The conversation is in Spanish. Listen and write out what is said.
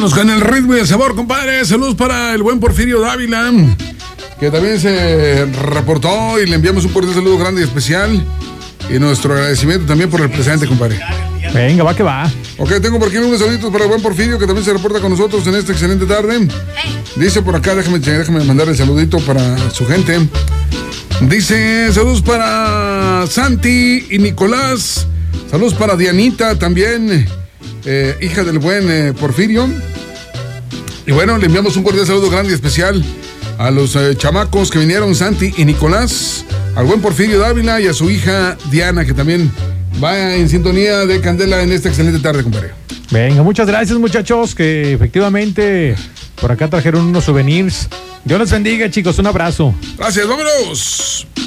Vámonos con el ritmo y el sabor, compadre. Saludos para el buen Porfirio Dávila, que también se reportó y le enviamos un cordial saludo grande y especial. Y nuestro agradecimiento también por el presente, compadre. Venga, va que va. Ok, tengo por aquí unos saluditos para el buen Porfirio, que también se reporta con nosotros en esta excelente tarde. Dice por acá, déjame mandar el saludito para su gente. Dice, saludos para Santi y Nicolás. Saludos para Dianita también, hija del buen Porfirio. Y bueno, le enviamos un cordial saludo grande y especial a los chamacos que vinieron, Santi y Nicolás, al buen Porfirio Dávila y a su hija Diana, que también va en sintonía de Candela en esta excelente tarde, compadre. Venga, muchas gracias, muchachos, que efectivamente por acá trajeron unos souvenirs. Dios los bendiga, chicos, un abrazo. Gracias, vámonos.